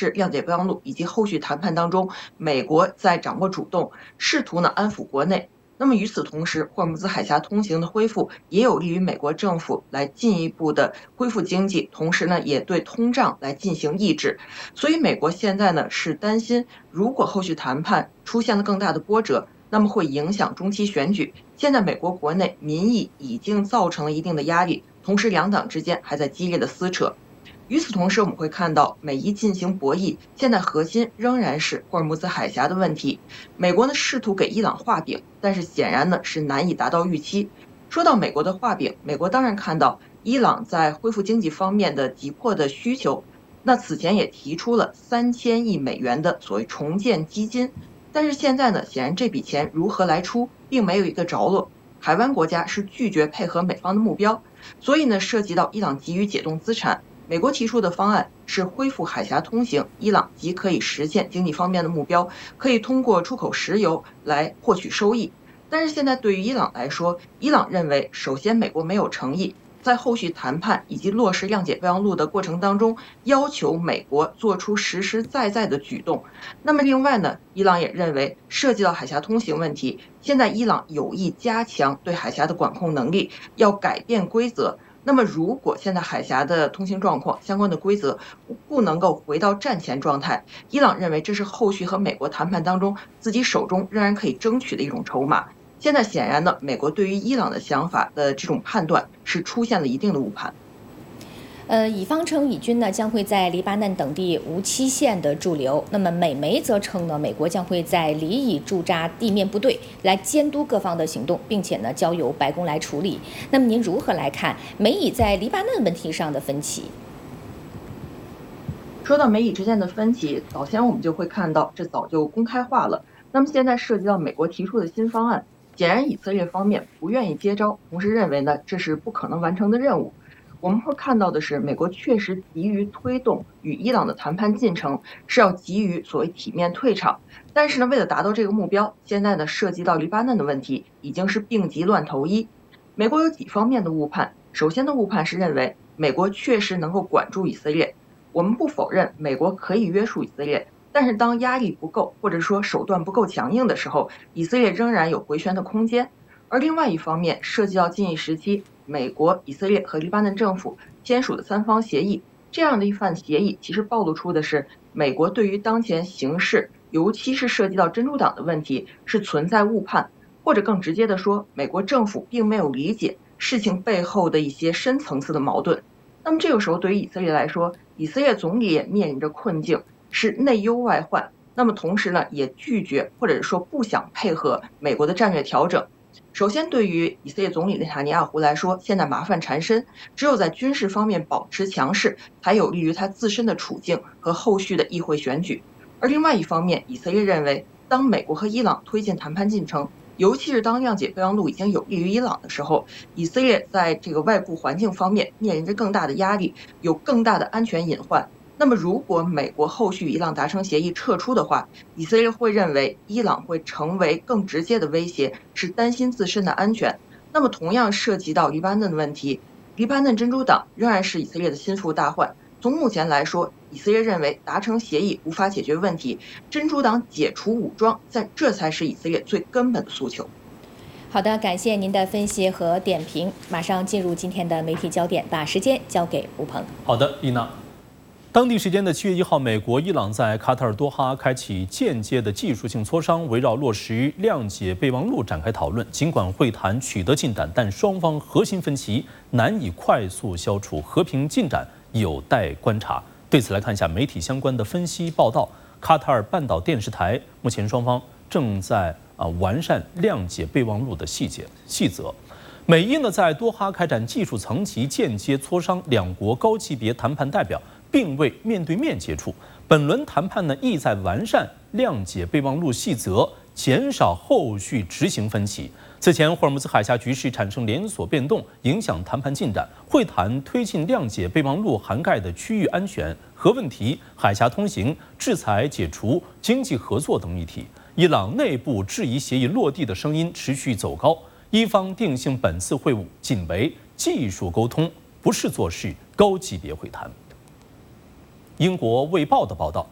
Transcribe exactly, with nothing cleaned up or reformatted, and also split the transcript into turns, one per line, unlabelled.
式谅解备忘录以及后续谈判当中，美国在掌握主动，试图呢安抚国内。那么与此同时，霍尔木兹海峡通行的恢复也有利于美国政府来进一步的恢复经济，同时呢也对通胀来进行抑制。所以美国现在呢是担心，如果后续谈判出现了更大的波折，那么会影响中期选举。现在美国国内民意已经造成了一定的压力，同时两党之间还在激烈的撕扯。与此同时，我们会看到美伊进行博弈，现在核心仍然是霍尔木兹海峡的问题。美国呢试图给伊朗画饼，但是显然呢是难以达到预期。说到美国的画饼，美国当然看到伊朗在恢复经济方面的急迫的需求，那此前也提出了三千亿美元的所谓重建基金，但是现在呢，显然这笔钱如何来出，并没有一个着落。海湾国家是拒绝配合美方的目标，所以呢，涉及到伊朗急于解冻资产。美国提出的方案是恢复海峡通行，伊朗即可以实现经济方面的目标，可以通过出口石油来获取收益。但是现在对于伊朗来说，伊朗认为，首先美国没有诚意，在后续谈判以及落实谅解备忘录的过程当中，要求美国做出实实在在的举动。那么另外呢，伊朗也认为涉及到海峡通行问题，现在伊朗有意加强对海峡的管控能力，要改变规则。那么如果现在海峡的通行状况相关的规则不能够回到战前状态，伊朗认为这是后续和美国谈判当中自己手中仍然可以争取的一种筹码。现在显然呢，美国对于伊朗的想法的这种判断是出现了一定的误判。
呃，以方称以军呢将会在黎巴嫩等地无期限的驻留，那么美媒则称呢，美国将会在黎以驻扎地面部队来监督各方的行动，并且呢交由白宫来处理。那么您如何来看美以在黎巴嫩问题上的分歧？
说到美以之间的分歧，早先我们就会看到这早就公开化了。那么现在涉及到美国提出的新方案，显然以色列方面不愿意接招，同时认为呢这是不可能完成的任务。我们会看到的是，美国确实急于推动与伊朗的谈判进程，是要急于所谓体面退场。但是呢，为了达到这个目标，现在呢涉及到黎巴嫩的问题，已经是病急乱投医。美国有几方面的误判，首先的误判是认为美国确实能够管住以色列。我们不否认美国可以约束以色列，但是当压力不够，或者说手段不够强硬的时候，以色列仍然有回旋的空间。而另外一方面，涉及到近一时期美国、以色列和黎巴嫩政府签署的三方协议，这样的一份协议其实暴露出的是美国对于当前形势，尤其是涉及到珍珠党的问题是存在误判，或者更直接的说，美国政府并没有理解事情背后的一些深层次的矛盾。那么这个时候对于以色列来说，以色列总理也面临着困境，是内忧外患。那么同时呢，也拒绝或者说不想配合美国的战略调整。首先，对于以色列总理内塔尼亚胡来说，现在麻烦缠身，只有在军事方面保持强势，才有利于他自身的处境和后续的议会选举。而另外一方面，以色列认为，当美国和伊朗推进谈判进程，尤其是当谅解备忘录已经有利于伊朗的时候，以色列在这个外部环境方面面临着更大的压力，有更大的安全隐患。那么如果美国后续与伊朗达成协议撤出的话，以色列会认为伊朗会成为更直接的威胁，是担心自身的安全。那么同样涉及到黎巴嫩的问题，黎巴嫩真主党仍然是以色列的心腹大患。从目前来说，以色列认为达成协议无法解决问题，真主党解除武装，在这才是以色列最根本的诉求。
好的，感谢您的分析和点评。马上进入今天的媒体焦点，把时间交给吴鹏。
好的，丽娜。当地时间的七月一号，美国、伊朗在卡塔尔多哈开启间接的技术性磋商，围绕落实谅解备忘录展开讨论。尽管会谈取得进展，但双方核心分歧难以快速消除，和平进展有待观察。对此来看一下媒体相关的分析报道。卡塔尔半岛电视台目前双方正在啊完善谅解备忘录的细节细则。美伊呢在多哈开展技术层级间接磋商，两国高级别谈判代表并未面对面接触。本轮谈判呢，意在完善谅解备忘录细则，减少后续执行分歧。此前，霍尔木兹海峡局势产生连锁变动，影响谈判进展。会谈推进谅解备忘录涵盖的区域安全、核问题、海峡通行、制裁解除、经济合作等议题。伊朗内部质疑协议落地的声音持续走高。伊方定性本次会晤仅为技术沟通，不是做事高级别会谈。英国《卫报》的报道。